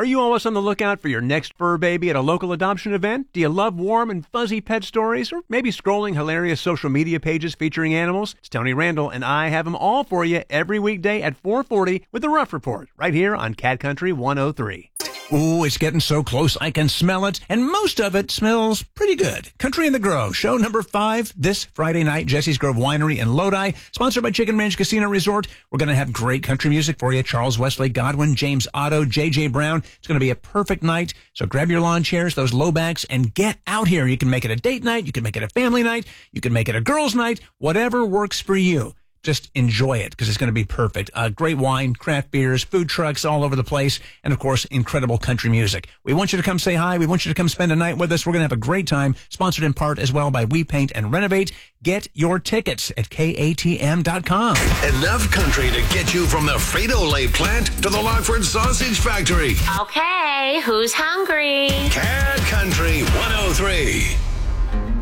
Are you always on the lookout for your next fur baby at a local adoption event? Do you love warm and fuzzy pet stories? Or maybe scrolling hilarious social media pages featuring animals? It's Tony Randall, and I have them all for you every weekday at 4:40 with the Rough Report, right here on Cat Country 103. Ooh, it's getting so close I can smell it, and most of it smells pretty good. Country in the Grove, show number 5, this Friday night, Jesse's Grove Winery in Lodi, sponsored by Chicken Ranch Casino Resort. We're going to have great country music for you. Charles Wesley Godwin, James Otto, J.J. Brown. It's going to be a perfect night, so grab your lawn chairs, those low backs, and get out here. You can make it a date night, you can make it a family night, you can make it a girls' night, whatever works for you. Just enjoy it because it's going to be perfect. Great wine, craft beers, food trucks all over the place, and, of course, incredible country music. We want you to come say hi. We want you to come spend a night with us. We're going to have a great time, sponsored in part as well by We Paint and Renovate. Get your tickets at KATM.com. Enough country to get you from the Frito-Lay plant to the Lockford Sausage Factory. Okay, who's hungry? Cat Country 103.